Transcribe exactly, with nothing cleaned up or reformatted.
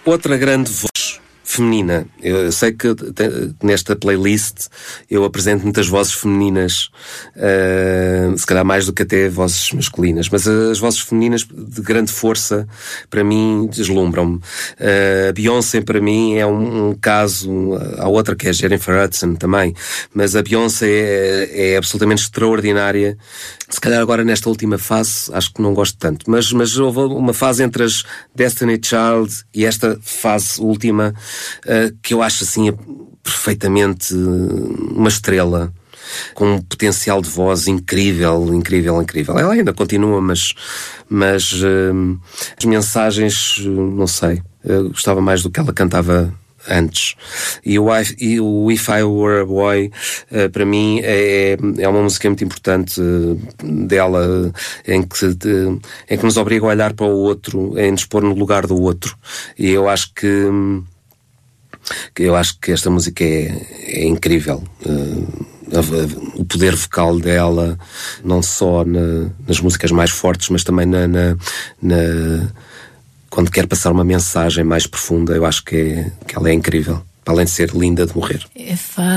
Outra grande voz feminina. Eu sei que nesta playlist eu apresento muitas vozes femininas, uh, se calhar mais do que até vozes masculinas, mas as vozes femininas de grande força para mim deslumbram-me. Uh, a Beyoncé para mim é um, um caso, há outra que é a Jennifer Hudson também, mas a Beyoncé é, é absolutamente extraordinária. Se calhar agora nesta última fase acho que não gosto tanto, mas, mas houve uma fase entre as Destiny Child e esta fase última uh, que eu acho assim perfeitamente uma estrela, com um potencial de voz incrível, incrível, incrível. Ela ainda continua, mas, mas uh, as mensagens, não sei, eu gostava mais do que ela cantava antes. E o, I, e o If I Were a Boy, uh, para mim, é, é uma música muito importante uh, dela, em que, de, em que nos obriga a olhar para o outro, em nos pôr no lugar do outro. E eu acho que, que eu acho que esta música é, é incrível. Uh, o poder vocal dela, não só na, nas músicas mais fortes, mas também na, na, na quando quer passar uma mensagem mais profunda. Eu acho que, é, que ela é incrível, para além de ser linda de morrer.